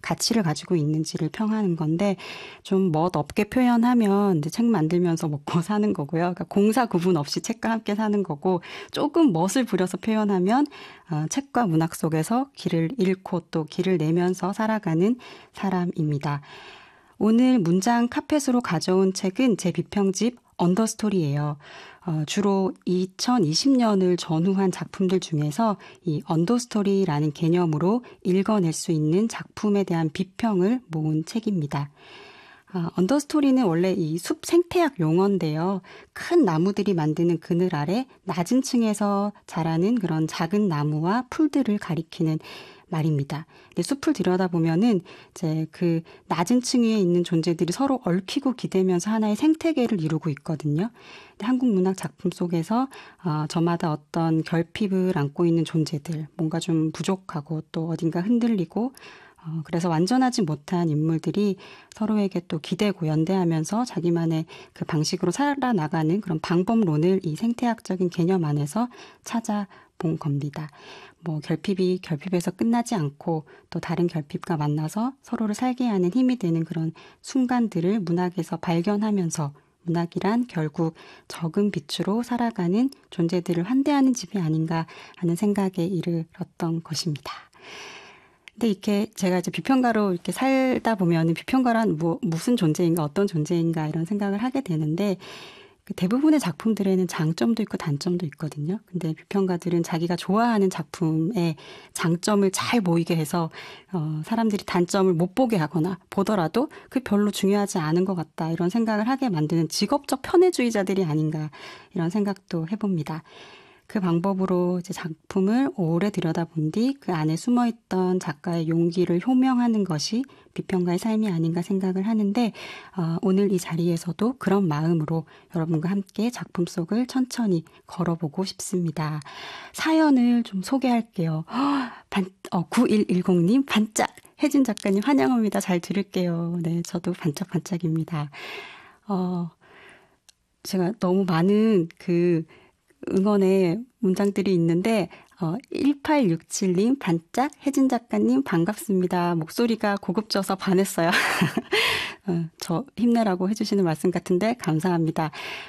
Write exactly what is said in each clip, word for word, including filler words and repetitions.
가치를 가지고 있는지를 평하는 건데 좀 멋없게 표현하면 이제 책 만들면서 먹고 사는 거고요. 그러니까 공사 구분 없이 책과 함께 사는 거고 조금 멋을 부려서 표현하면 어, 책과 문학 속에서 길을 잃고 또 길을 내면서 살아가는 사람입니다. 오늘 문장 카펫으로 가져온 책은 제 비평집 언더스토리예요. 어, 주로 이천이십 년을 전후한 작품들 중에서 이 언더스토리라는 개념으로 읽어낼 수 있는 작품에 대한 비평을 모은 책입니다. 아, 언더스토리는 원래 이 숲 생태학 용어인데요. 큰 나무들이 만드는 그늘 아래 낮은 층에서 자라는 그런 작은 나무와 풀들을 가리키는 말입니다. 근데 숲을 들여다보면은 이제 그 낮은 층 위에 있는 존재들이 서로 얽히고 기대면서 하나의 생태계를 이루고 있거든요. 근데 한국 문학 작품 속에서 어, 저마다 어떤 결핍을 안고 있는 존재들, 뭔가 좀 부족하고 또 어딘가 흔들리고 어, 그래서 완전하지 못한 인물들이 서로에게 또 기대고 연대하면서 자기만의 그 방식으로 살아나가는 그런 방법론을 이 생태학적인 개념 안에서 찾아본 겁니다. 뭐 결핍이 결핍에서 끝나지 않고 또 다른 결핍과 만나서 서로를 살게 하는 힘이 되는 그런 순간들을 문학에서 발견하면서 문학이란 결국 적은 빛으로 살아가는 존재들을 환대하는 집이 아닌가 하는 생각에 이르렀던 것입니다. 근데 이렇게 제가 이제 비평가로 이렇게 살다 보면은 비평가란 뭐 무슨 존재인가 어떤 존재인가 이런 생각을 하게 되는데 그 대부분의 작품들에는 장점도 있고 단점도 있거든요. 근데 비평가들은 자기가 좋아하는 작품의 장점을 잘 보이게 해서 어, 사람들이 단점을 못 보게 하거나 보더라도 그 별로 중요하지 않은 것 같다 이런 생각을 하게 만드는 직업적 편애주의자들이 아닌가 이런 생각도 해봅니다. 그 방법으로 이제 작품을 오래 들여다본 뒤 그 안에 숨어있던 작가의 용기를 효명하는 것이 비평가의 삶이 아닌가 생각을 하는데 어, 오늘 이 자리에서도 그런 마음으로 여러분과 함께 작품 속을 천천히 걸어보고 싶습니다. 사연을 좀 소개할게요. 반, 어, 구일일공님 반짝 혜진 작가님 환영합니다. 잘 들을게요. 네, 저도 반짝반짝입니다. 어, 제가 너무 많은 그 응원의 문장들이 있는데 어, 일팔육칠님 반짝 혜진 작가님 반갑습니다. 목소리가 고급져서 반했어요. 어, 저 힘내라고 해주시는 말씀 같은데 감사합니다.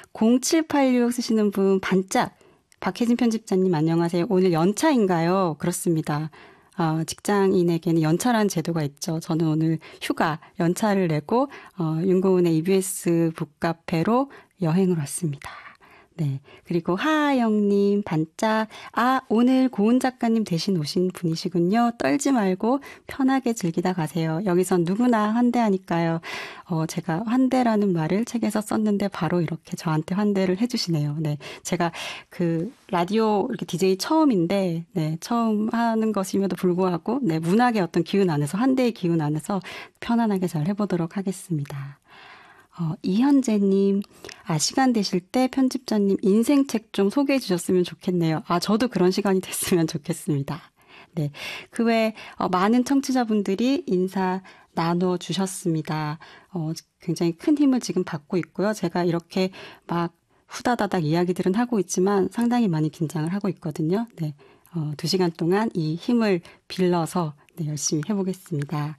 공칠팔육 쓰시는 분 반짝 박혜진 편집자님 안녕하세요. 오늘 연차인가요? 그렇습니다. 어, 직장인에게는 연차라는 제도가 있죠. 저는 오늘 휴가 연차를 내고 어, 윤고은의 이비에스 북카페로 여행을 왔습니다. 네. 그리고 하하영님, 반짝. 아, 오늘 고은 작가님 대신 오신 분이시군요. 떨지 말고 편하게 즐기다 가세요. 여기선 누구나 환대하니까요. 어, 제가 환대라는 말을 책에서 썼는데 바로 이렇게 저한테 환대를 해주시네요. 네. 제가 그 라디오 이렇게 디제이 처음인데, 네. 처음 하는 것임에도 불구하고, 네. 문학의 어떤 기운 안에서, 환대의 기운 안에서 편안하게 잘 해보도록 하겠습니다. 어, 이현재님, 아, 시간 되실 때 편집자님 인생책 좀 소개해 주셨으면 좋겠네요. 아, 저도 그런 시간이 됐으면 좋겠습니다. 네. 그 외에, 어, 많은 청취자분들이 인사 나눠주셨습니다. 어, 굉장히 큰 힘을 지금 받고 있고요. 제가 이렇게 막 후다다닥 이야기들은 하고 있지만 상당히 많이 긴장을 하고 있거든요. 네. 어, 두 시간 동안 이 힘을 빌려서 네, 열심히 해보겠습니다.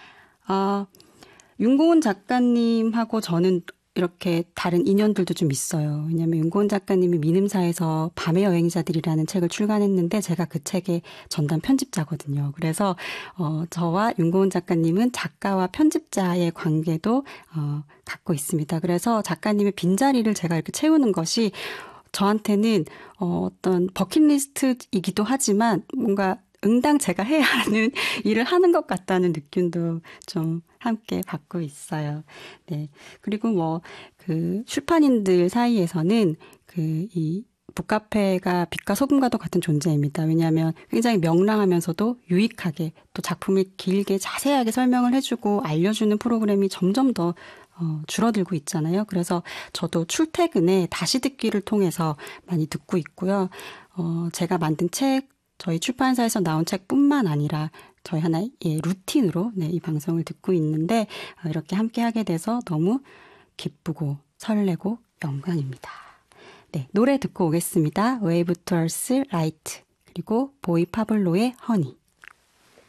어, 윤고은 작가님하고 저는 이렇게 다른 인연들도 좀 있어요. 왜냐하면 윤고은 작가님이 민음사에서 밤의 여행자들이라는 책을 출간했는데 제가 그 책의 전담 편집자거든요. 그래서 어, 저와 윤고은 작가님은 작가와 편집자의 관계도 어, 갖고 있습니다. 그래서 작가님의 빈자리를 제가 이렇게 채우는 것이 저한테는 어, 어떤 버킷리스트이기도 하지만 뭔가 응당 제가 해야 하는 일을 하는 것 같다는 느낌도 좀 함께 받고 있어요. 네. 그리고 뭐, 그, 출판인들 사이에서는 그, 이, 북카페가 빛과 소금과도 같은 존재입니다. 왜냐하면 굉장히 명랑하면서도 유익하게 또 작품을 길게 자세하게 설명을 해주고 알려주는 프로그램이 점점 더 어, 줄어들고 있잖아요. 그래서 저도 출퇴근에 다시 듣기를 통해서 많이 듣고 있고요. 어, 제가 만든 책, 저희 출판사에서 나온 책뿐만 아니라 저희 하나의 루틴으로 네, 이 방송을 듣고 있는데 이렇게 함께 하게 돼서 너무 기쁘고 설레고 영광입니다. 네, 노래 듣고 오겠습니다. 웨이브 투얼스 라이트 그리고 보이 파블로의 허니.